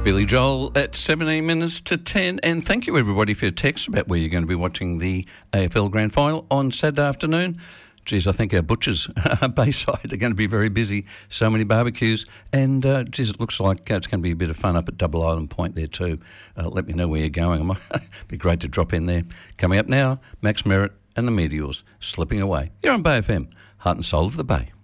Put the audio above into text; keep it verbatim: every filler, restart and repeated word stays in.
Billy Joel at seventeen minutes to ten, and thank you everybody for your texts about where you're going to be watching the A F L Grand Final on Saturday afternoon. Geez, I think our butchers Bayside are going to be very busy. So many barbecues, and uh, geez, it looks like uh, it's going to be a bit of fun up at Double Island Point there too. Uh, let me know where you're going. It might be great to drop in there. Coming up now, Max Merritt and the Meteors slipping away. You're on Bay F M, heart and soul of the Bay.